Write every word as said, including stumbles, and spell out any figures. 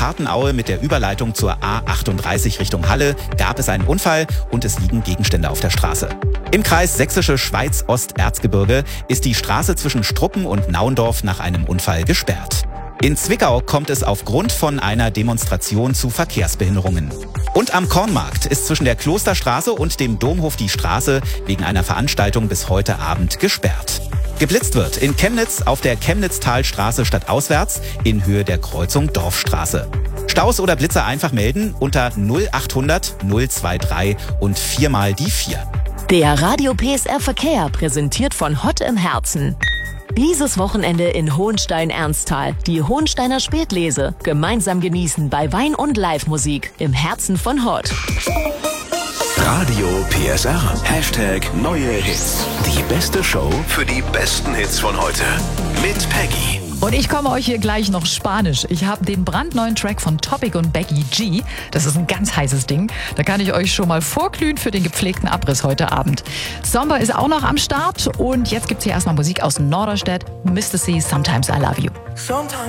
Partenaue mit der Überleitung zur A achtunddreißig Richtung Halle gab es einen Unfall und es liegen Gegenstände auf der Straße. Im Kreis Sächsische Schweiz-Osterzgebirge ist die Straße zwischen Struppen und Nauendorf nach einem Unfall gesperrt. In Zwickau kommt es aufgrund von einer Demonstration zu Verkehrsbehinderungen. Und am Kornmarkt ist zwischen der Klosterstraße und dem Domhof die Straße wegen einer Veranstaltung bis heute Abend gesperrt. Geblitzt wird in Chemnitz auf der Chemnitztalstraße stadtauswärts in Höhe der Kreuzung Dorfstraße. Staus oder Blitzer einfach melden unter null achthundert null drei drei und viermal die vier. Der Radio P S R Verkehr präsentiert von Hott im Herzen. Dieses Wochenende in Hohenstein-Ernsthal die Hohensteiner Spätlese. Gemeinsam genießen bei Wein und Live-Musik im Herzen von Hott. Radio P S R. Hashtag neue Hits. Die beste Show für die besten Hits von heute. Mit Peggy. Und ich komme euch hier gleich noch Spanisch. Ich habe den brandneuen Track von Topic und Becky G. Das ist ein ganz heißes Ding. Da kann ich euch schon mal vorglühen für den gepflegten Abriss heute Abend. Zomba ist auch noch am Start. Und jetzt gibt's hier erstmal Musik aus Norderstedt. Mister C, Sometimes I Love You. Sometimes